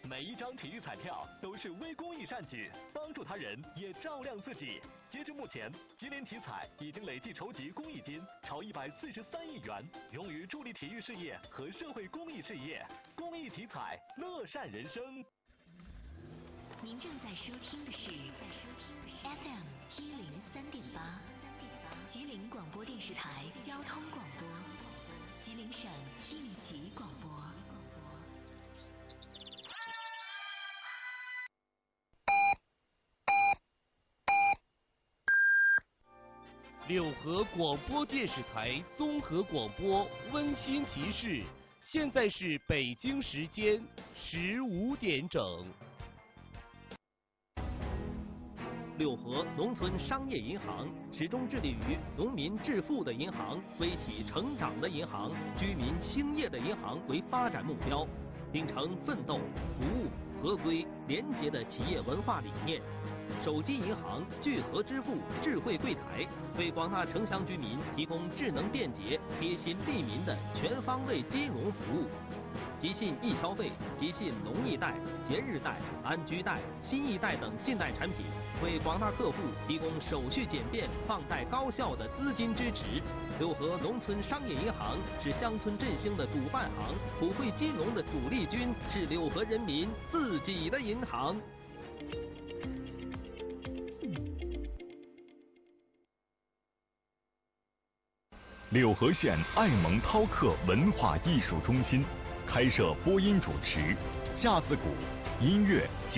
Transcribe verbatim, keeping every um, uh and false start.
每一张体育彩票都是微公益善举，帮助他人也照亮自己。截至目前，吉林体彩已经累计筹集公益金超一百四十三亿元，用于助力体育事业和社会公益事业。公益体彩，乐善人生。 您正在收听的是 F M 一零三点八，吉林广播电视台交通广播，吉林省一级广播。 六合广播电视台综合广播温馨提示：现在是北京时间十五点整。 六合农村商业银行始终致力于农民致富的银行、微企成长的银行、居民兴业的银行为发展目标，秉承奋斗、服务、合规、廉洁的企业文化理念。手机银行聚合支付智慧柜台，为广大城乡居民提供智能便捷、贴心利民的全方位金融服务。即信易消费、即信农易贷、节日贷、安居贷、新易贷等信贷产品，为广大客户提供手续简便、放贷高效的资金支持。六合农村商业银行是乡村振兴的主办行，普惠金融的主力军，是六合人民自己的银行。 六合县爱蒙饕客文化艺术中心开设播音主持，架子鼓、音乐。